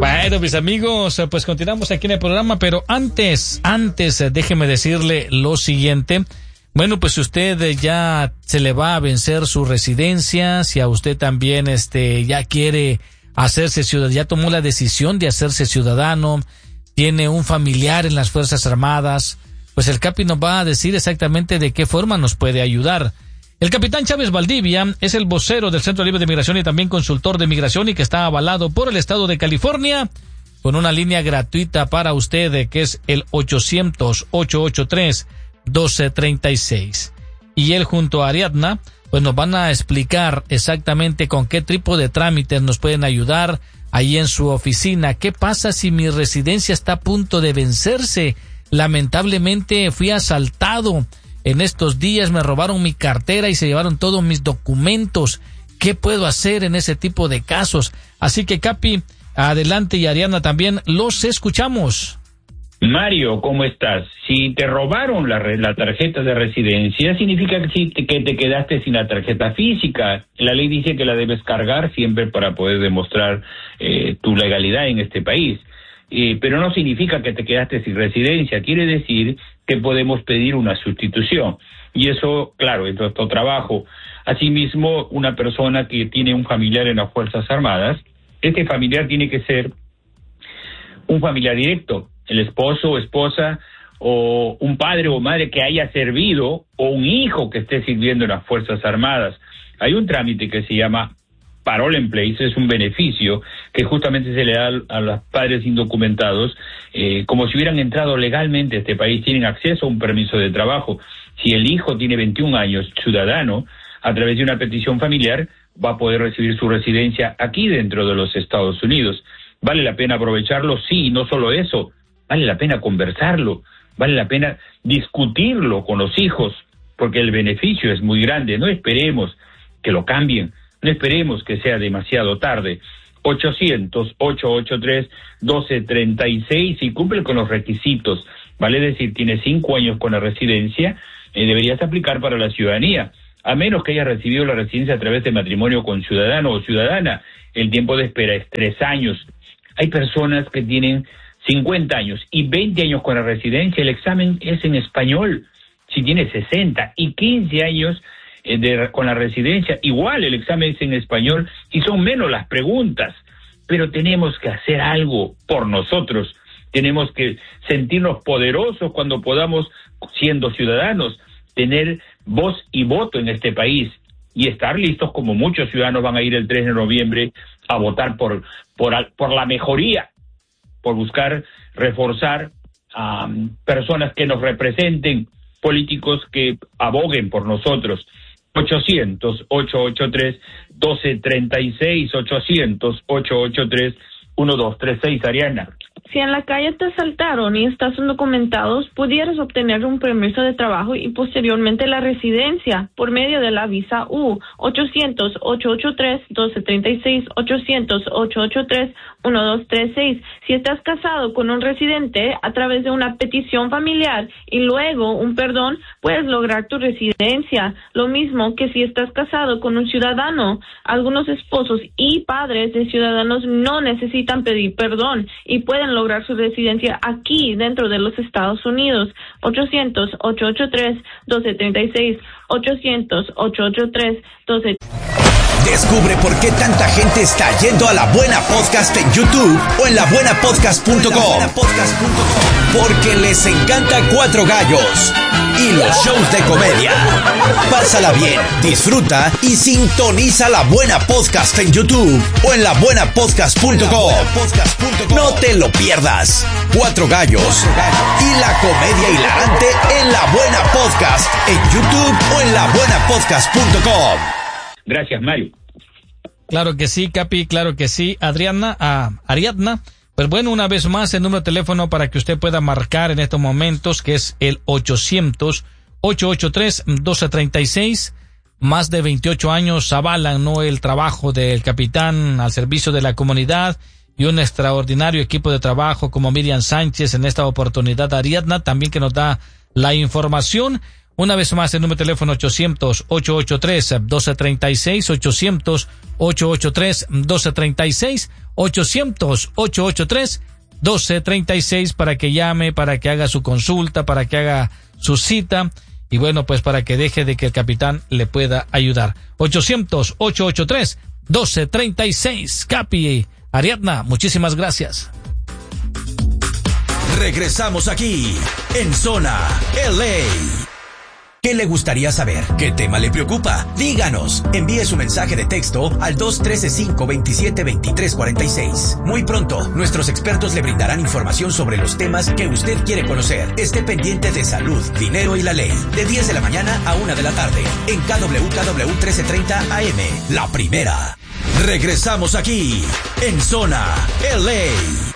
Bueno, mis amigos, pues continuamos aquí en el programa, pero antes, déjeme decirle lo siguiente. Bueno, pues si usted ya se le va a vencer su residencia, si a usted también ya quiere hacerse ciudadano, ya tomó la decisión de hacerse ciudadano, tiene un familiar en las Fuerzas Armadas, pues el Capi nos va a decir exactamente de qué forma nos puede ayudar. El capitán Chávez Valdivia es el vocero del Centro Libre de Migración y también consultor de migración y que está avalado por el estado de California con una línea gratuita para usted que es el 800-883-1236. Y él junto a Ariadna pues nos van a explicar exactamente con qué tipo de trámites nos pueden ayudar ahí en su oficina. ¿Qué pasa si mi residencia está a punto de vencerse? Lamentablemente fui asaltado. En estos días me robaron mi cartera y se llevaron todos mis documentos. ¿Qué puedo hacer en ese tipo de casos? Así que, Capi, adelante, y Ariana también, los escuchamos. Mario, ¿cómo estás? Si te robaron la tarjeta de residencia, significa que te quedaste sin la tarjeta física. La ley dice que la debes cargar siempre para poder demostrar tu legalidad en este país. Pero no significa que te quedaste sin residencia, quiere decir que podemos pedir una sustitución. Y eso, claro, es nuestro trabajo. Asimismo, una persona que tiene un familiar en las Fuerzas Armadas, este familiar tiene que ser un familiar directo, el esposo o esposa, o un padre o madre que haya servido, o un hijo que esté sirviendo en las Fuerzas Armadas. Hay un trámite que se llama Parole en Place, es un beneficio que justamente se le da a los padres indocumentados, como si hubieran entrado legalmente a este país, tienen acceso a un permiso de trabajo. Si el hijo tiene 21 años, ciudadano, a través de una petición familiar, va a poder recibir su residencia aquí dentro de los Estados Unidos. ¿Vale la pena aprovecharlo? Sí, no solo eso, vale la pena conversarlo, vale la pena discutirlo con los hijos, porque el beneficio es muy grande. No esperemos que lo cambien, no esperemos que sea demasiado tarde. 800-883-1236 y cumple con los requisitos. Vale decir, tienes 5 años con la residencia, deberías aplicar para la ciudadanía. A menos que hayas recibido la residencia a través de matrimonio con ciudadano o ciudadana, el tiempo de espera es 3 años. Hay personas que tienen 50 años y 20 años con la residencia, el examen es en español. Si tienes 60 y 15 años con la residencia, igual el examen es en español y son menos las preguntas. Pero tenemos que hacer algo por nosotros. Tenemos que sentirnos poderosos cuando podamos, siendo ciudadanos, tener voz y voto en este país y estar listos, como muchos ciudadanos van a ir el 3 de noviembre a votar por la mejoría, por buscar reforzar a personas que nos representen, políticos que aboguen por nosotros. 800-883-1236, 800-883-1236, Ariana. Si en la calle te asaltaron y estás indocumentados, pudieras obtener un permiso de trabajo y posteriormente la residencia por medio de la visa U. 800-883-1236, 800-883-1236. Si estás casado con un residente a través de una petición familiar y luego un perdón, puedes lograr tu residencia. Lo mismo que si estás casado con un ciudadano. Algunos esposos y padres de ciudadanos no necesitan pedir perdón y pueden lograr su residencia aquí dentro de los Estados Unidos. 800-883-1236, 800-883-1236. Descubre por qué tanta gente está yendo a La Buena Podcast en YouTube o en labuenapodcast.com. Porque les encanta Cuatro Gallos y los shows de comedia. Pásala bien, disfruta y sintoniza La Buena Podcast en YouTube o en labuenapodcast.com. No te lo pierdas. Cuatro Gallos y la comedia hilarante en La Buena Podcast en YouTube o en labuenapodcast.com. Gracias, Mario. Claro que sí, Capi, claro que sí. Ariadna, pues bueno, una vez más el número de teléfono para que usted pueda marcar en estos momentos, que es el 800-883-1236. Más de 28 años avalan, ¿no?, el trabajo del capitán al servicio de la comunidad y un extraordinario equipo de trabajo como Miriam Sánchez, en esta oportunidad Ariadna, también que nos da la información. Una vez más, el número de teléfono 800-883-1236, 800-883-1236, 800-883-1236 para que llame, para que haga su consulta, para que haga su cita y bueno, pues para que deje de que el capitán le pueda ayudar. 800-883-1236. Capi, Ariadna, muchísimas gracias. Regresamos aquí, en Zona LA. ¿Qué le gustaría saber? ¿Qué tema le preocupa? Díganos. Envíe su mensaje de texto al 213-527-2346. Muy pronto, nuestros expertos le brindarán información sobre los temas que usted quiere conocer. Esté pendiente de salud, dinero y la ley. De 10 de la mañana a 1 de la tarde. En KWKW 1330 AM. La primera. Regresamos aquí, en Zona LA.